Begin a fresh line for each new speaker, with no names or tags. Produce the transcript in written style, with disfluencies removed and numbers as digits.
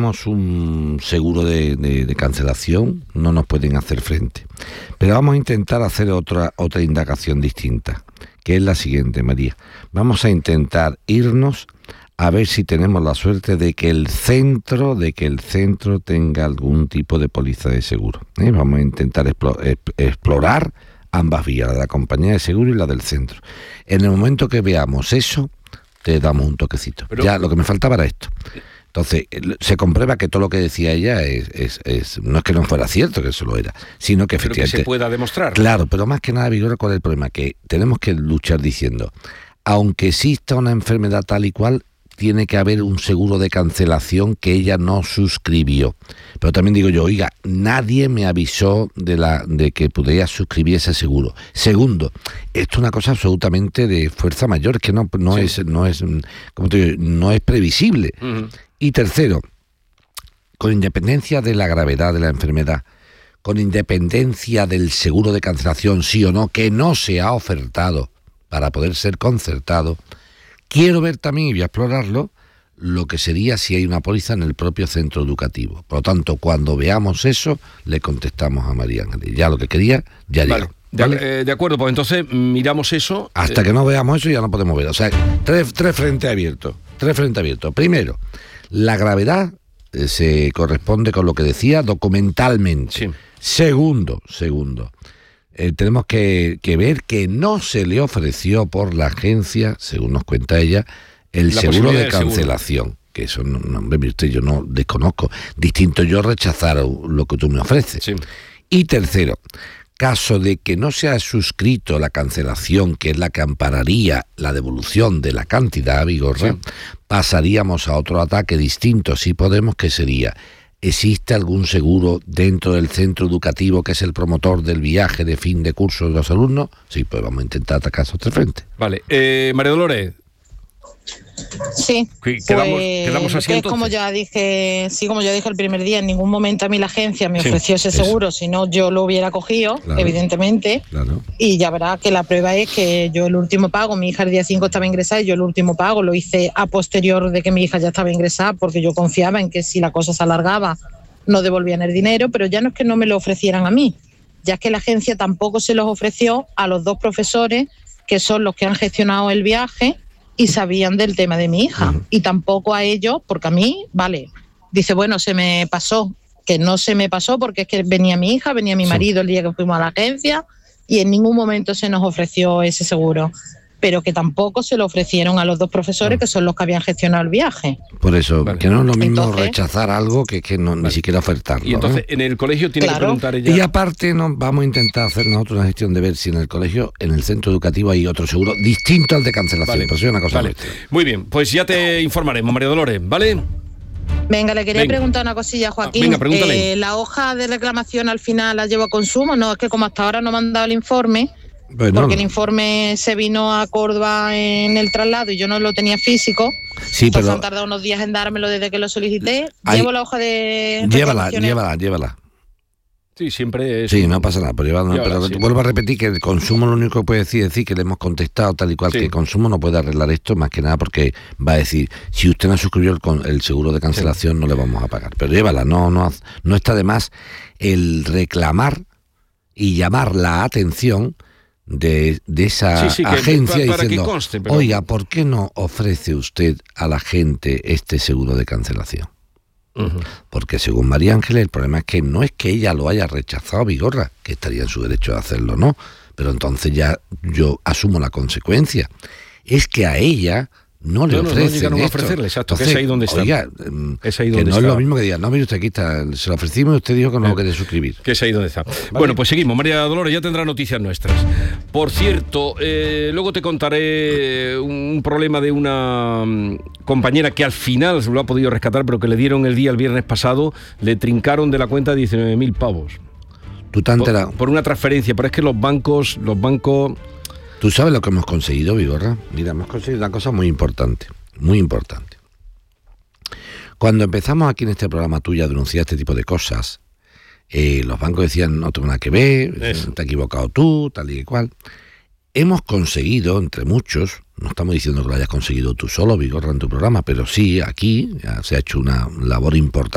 tenemos un seguro de cancelación, no nos pueden hacer frente. Pero vamos a intentar hacer otra indagación distinta, que es la siguiente, María. Vamos a intentar irnos a ver si tenemos la suerte de que el centro tenga algún tipo de póliza de seguro. Vamos a intentar explorar ambas vías, la de la compañía de seguro y la del centro. En el momento que veamos eso, te damos un toquecito. Pero ya lo que me faltaba era esto. Entonces, se comprueba que todo lo que decía ella no es que no fuera cierto, que eso lo era, sino que efectivamente...
Pero que se pueda demostrar.
Claro, pero más que nada, Vigorra, ¿cuál es el problema? Que tenemos que luchar diciendo, aunque exista una enfermedad tal y cual, tiene que haber un seguro de cancelación que ella no suscribió. Pero también digo yo, oiga, nadie me avisó de que pudiera suscribir ese seguro. Segundo, esto es una cosa absolutamente de fuerza mayor, que no es, como te digo, no es previsible. Uh-huh. Y tercero, con independencia de la gravedad de la enfermedad, con independencia del seguro de cancelación, sí o no, que no se ha ofertado para poder ser concertado, quiero ver también, y voy a explorarlo, lo que sería si hay una póliza en el propio centro educativo. Por lo tanto, cuando veamos eso, le contestamos a María Ángeles. Ya lo que quería, ya llegó.
¿Vale? De acuerdo, pues entonces miramos eso.
Hasta que no veamos eso ya no podemos ver. O sea, tres frentes abiertos. Primero, la gravedad se corresponde con lo que decía documentalmente. Sí. Segundo, tenemos que ver que no se le ofreció por la agencia, según nos cuenta ella, el seguro de cancelación. Que eso, no, hombre, usted, yo no desconozco. Distinto yo rechazar lo que tú me ofreces. Sí. Y tercero, caso de que no se ha suscrito la cancelación, que es la que ampararía la devolución de la cantidad, Vigorra, sí, pasaríamos a otro ataque distinto, si podemos, que sería... ¿Existe algún seguro dentro del centro educativo que es el promotor del viaje de fin de curso de los alumnos? Sí, pues vamos a intentar atacar esos tres frentes.
Vale. María Dolores.
Sí.
¿Quedamos así entonces?
Como ya dije el primer día, en ningún momento a mí la agencia me ofreció ese seguro, si no yo lo hubiera cogido, claro, evidentemente. Claro. Y ya verá que la prueba es que yo el último pago, mi hija el día 5 estaba ingresada y yo el último pago lo hice a posterior de que mi hija ya estaba ingresada, porque yo confiaba en que si la cosa se alargaba no devolvían el dinero, pero ya no es que no me lo ofrecieran a mí, ya es que la agencia tampoco se los ofreció a los dos profesores que son los que han gestionado el viaje y sabían del tema de mi hija. Uh-huh. Y tampoco a ellos, porque a mí, vale, dice, bueno, se me pasó, que no se me pasó porque es que venía mi hija, venía mi marido el día que fuimos a la agencia y en ningún momento se nos ofreció ese seguro, pero que tampoco se lo ofrecieron a los dos profesores que son los que habían gestionado el viaje.
Por eso, vale, que no es lo mismo rechazar algo que no, vale, ni siquiera ofertarlo.
Y entonces, en el colegio tiene que preguntar ella...
Y aparte, vamos a intentar hacer nosotros una gestión de ver si en el colegio, en el centro educativo, hay otro seguro distinto al de cancelación. Vale. Por eso es una cosa.
Vale. Muy bien, pues ya te informaremos, María Dolores, ¿vale?
Venga, le quería preguntar una cosilla, Joaquín.
Venga, pregúntale.
La hoja de reclamación al final la llevo a consumo, no, es que como hasta ahora no me han dado el informe... Bueno, porque el informe se vino a Córdoba en el traslado y yo no lo tenía físico.
Sí, pero
han tardado unos días en dármelo desde que lo solicité. Llevo la hoja de...
Llévala.
Sí, siempre es...
Sí, no pasa nada, pero sí. Vuelvo a repetir que el consumo lo único que puede decir que le hemos contestado tal y cual, que el consumo no puede arreglar esto, más que nada porque va a decir, si usted no suscribió el seguro de cancelación, no le vamos a pagar. Pero llévala, no está de más el reclamar y llamar la atención de esa agencia diciendo, conste, oiga, ¿por qué no ofrece usted a la gente este seguro de cancelación? Uh-huh. Porque según María Ángeles, el problema es que no es que ella lo haya rechazado, Vigorra, que estaría en su derecho de hacerlo, ¿no? Pero entonces ya yo asumo la consecuencia. Es que a ella no le ofrecen
no llegaron a ofrecerle, exacto. Entonces, que es ahí donde está.
Oiga, que no es lo mismo que diga, no, mire usted, aquí está, se lo ofrecimos y usted dijo que no lo quiere suscribir.
Que es ahí donde está. ¿Vale? Bueno, pues seguimos. María Dolores ya tendrá noticias nuestras. Por cierto, luego te contaré un problema de una compañera que al final se lo ha podido rescatar, pero que le dieron el viernes pasado, le trincaron de la cuenta 19.000 pavos.
¿Tú te has enterado?
Por una transferencia, pero es que los bancos...
¿Tú sabes lo que hemos conseguido, Vigorra? Mira, hemos conseguido una cosa muy importante, muy importante. Cuando empezamos aquí en este programa tuyo a denunciar este tipo de cosas, los bancos decían, no tengo nada que ver, te has equivocado tú, tal y cual. Hemos conseguido, entre muchos, no estamos diciendo que lo hayas conseguido tú solo, Vigorra, en tu programa, pero sí, aquí se ha hecho una labor importante.